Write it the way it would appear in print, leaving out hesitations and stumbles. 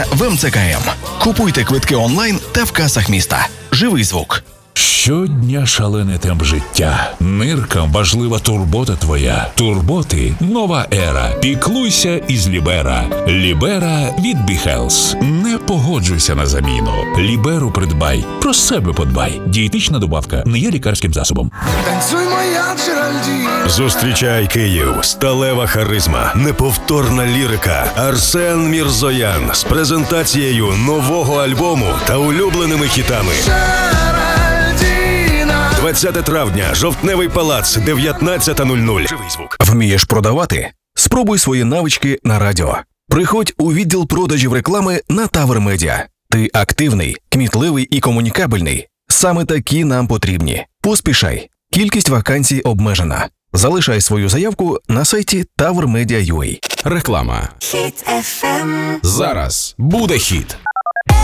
в МЦКМ. Купуйте квитки онлайн та в касах міста. Живий звук. Щодня шалений темп життя. Ниркам важлива турбота твоя. Турботи – нова ера. Піклуйся із Лібера. Лібера від Біхелс. Не погоджуйся на заміну. Ліберу придбай. Про себе подбай. Дієтична добавка не є лікарським засобом. Зустрічай Київ. Сталева харизма. Неповторна лірика. Арсен Мірзоян з презентацією нового альбому та улюбленими хітами. 20 травня, Жовтневий палац, 19:00. Живий звук. Вмієш продавати? Спробуй свої навички на радіо. Приходь у відділ продажів реклами на Тавр Медіа. Ти активний, кмітливий і комунікабельний. Саме такі нам потрібні. Поспішай. Кількість вакансій обмежена. Залишай свою заявку на сайті tavrmedia.ua. Реклама. Хіт FM. Зараз буде хіт.